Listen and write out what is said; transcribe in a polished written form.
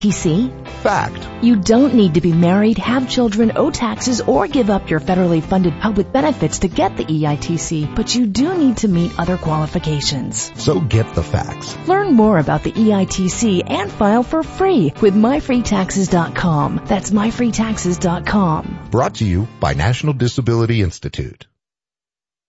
EITC? Fact. You don't need to be married, have children, owe taxes, or give up your federally funded public benefits to get the EITC, but you do need to meet other qualifications. So get the facts. Learn more about the EITC and file for free with myfreetaxes.com. That's myfreetaxes.com. Brought to you by National Disability Institute.